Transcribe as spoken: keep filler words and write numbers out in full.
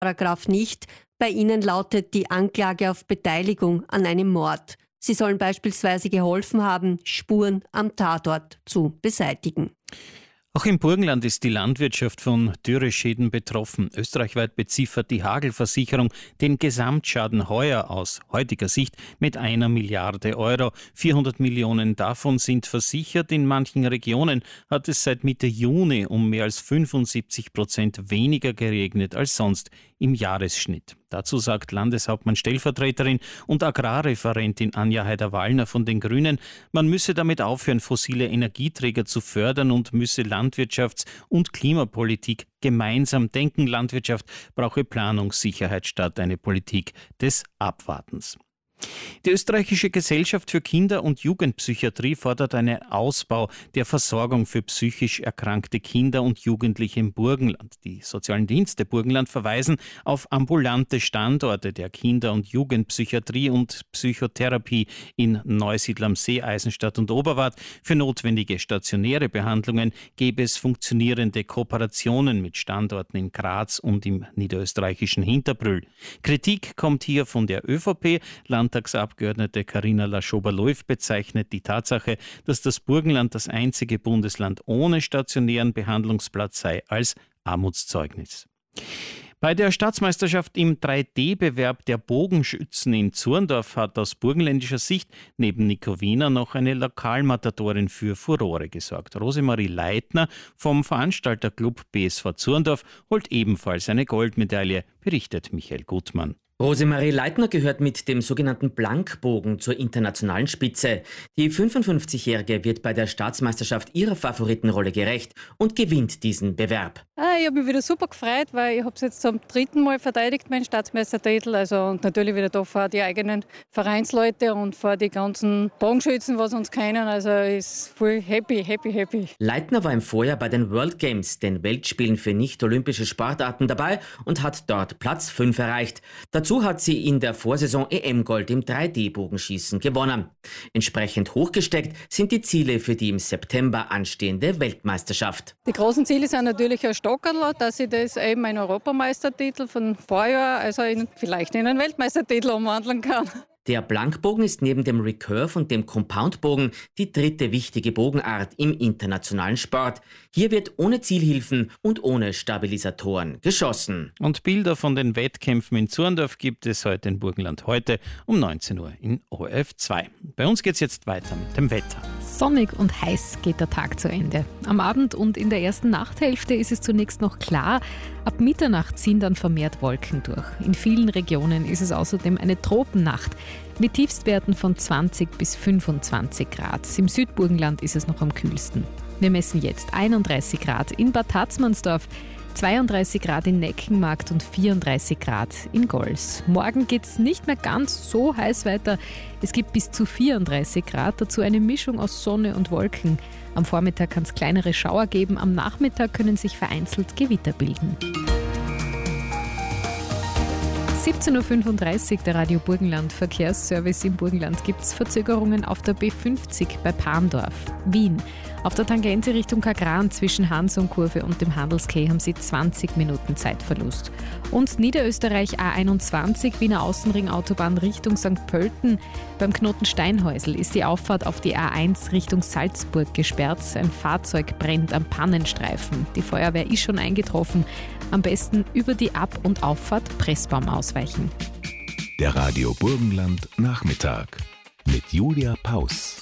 Paragraph nicht. Bei ihnen lautet die Anklage auf Beteiligung an einem Mord. Sie sollen beispielsweise geholfen haben, Spuren am Tatort zu beseitigen. Auch im Burgenland ist die Landwirtschaft von Dürreschäden betroffen. Österreichweit beziffert die Hagelversicherung den Gesamtschaden heuer aus heutiger Sicht mit einer Milliarde Euro. vierhundert Millionen davon sind versichert. In manchen Regionen hat es seit Mitte Juni um mehr als fünfundsiebzig Prozent weniger geregnet als sonst im Jahresschnitt. Dazu sagt Landeshauptmann Stellvertreterin und Agrarreferentin Anja Haider-Wallner von den Grünen, man müsse damit aufhören, fossile Energieträger zu fördern und müsse Landwirtschafts- und Klimapolitik gemeinsam denken. Landwirtschaft brauche Planungssicherheit statt eine Politik des Abwartens. Die österreichische Gesellschaft für Kinder- und Jugendpsychiatrie fordert einen Ausbau der Versorgung für psychisch erkrankte Kinder und Jugendliche im Burgenland. Die sozialen Dienste Burgenland verweisen auf ambulante Standorte der Kinder- und Jugendpsychiatrie und Psychotherapie in Neusiedl am See, Eisenstadt und Oberwart. Für notwendige stationäre Behandlungen gäbe es funktionierende Kooperationen mit Standorten in Graz und im niederösterreichischen Hinterbrühl. Kritik kommt hier von der ÖVP. Landtagsabgeordnete Karina Laschober-Loif bezeichnet die Tatsache, dass das Burgenland das einzige Bundesland ohne stationären Behandlungsplatz sei, als Armutszeugnis. Bei der Staatsmeisterschaft im drei D Bewerb der Bogenschützen in Zurndorf hat aus burgenländischer Sicht neben Nico Wiener noch eine Lokalmatadorin für Furore gesorgt. Rosemarie Leitner vom Veranstalterclub B S V Zurndorf holt ebenfalls eine Goldmedaille, berichtet Michael Gutmann. Rosemarie Leitner gehört mit dem sogenannten Blankbogen zur internationalen Spitze. Die fünfundfünfzigjährige wird bei der Staatsmeisterschaft ihrer Favoritenrolle gerecht und gewinnt diesen Bewerb. Ah, ich habe mich wieder super gefreut, weil ich habe es jetzt zum dritten Mal verteidigt, meinen Staatsmeistertitel. Also, und natürlich wieder da vor die eigenen Vereinsleute und vor die ganzen Bogenschützen, was uns kennen. Also ist voll happy, happy, happy. Leitner war im Vorjahr bei den World Games, den Weltspielen für nicht-olympische Sportarten, dabei und hat dort Platz fünf erreicht. Dazu Dazu hat sie in der Vorsaison E M-Gold im drei D Bogenschießen gewonnen. Entsprechend hochgesteckt sind die Ziele für die im September anstehende Weltmeisterschaft. Die großen Ziele sind natürlich ein Stockerl, dass ich das eben einen Europameistertitel von Vorjahr, also in, vielleicht in einen Weltmeistertitel umwandeln kann. Der Blankbogen ist neben dem Recurve und dem Compoundbogen die dritte wichtige Bogenart im internationalen Sport. Hier wird ohne Zielhilfen und ohne Stabilisatoren geschossen. Und Bilder von den Wettkämpfen in Zurndorf gibt es heute in Burgenland heute um neunzehn Uhr in O R F zwei. Bei uns geht es jetzt weiter mit dem Wetter. Sonnig und heiß geht der Tag zu Ende. Am Abend und in der ersten Nachthälfte ist es zunächst noch klar. Ab Mitternacht ziehen dann vermehrt Wolken durch. In vielen Regionen ist es außerdem eine Tropennacht mit Tiefstwerten von zwanzig bis fünfundzwanzig Grad. Im Südburgenland ist es noch am kühlsten. Wir messen jetzt einunddreißig Grad in Bad Tatzmannsdorf, zweiunddreißig Grad in Neckenmarkt und vierunddreißig Grad in Gols. Morgen geht es nicht mehr ganz so heiß weiter. Es gibt bis zu vierunddreißig Grad, dazu eine Mischung aus Sonne und Wolken. Am Vormittag kann es kleinere Schauer geben, am Nachmittag können sich vereinzelt Gewitter bilden. siebzehn Uhr fünfunddreißig, der Radio Burgenland Verkehrsservice im Burgenland. Gibt es Verzögerungen auf der B fünfzig bei Parndorf. Wien. Auf der Tangente Richtung Kagran zwischen Hansum-Kurve und dem Handelskeh haben Sie zwanzig Minuten Zeitverlust. Und Niederösterreich A einundzwanzig, Wiener Außenringautobahn Richtung Sankt Pölten. Beim Knoten Steinhäusl ist die Auffahrt auf die A eins Richtung Salzburg gesperrt. Ein Fahrzeug brennt am Pannenstreifen. Die Feuerwehr ist schon eingetroffen. Am besten über die Ab- und Auffahrt Pressbaum ausweichen. Der Radio Burgenland Nachmittag mit Julia Paus.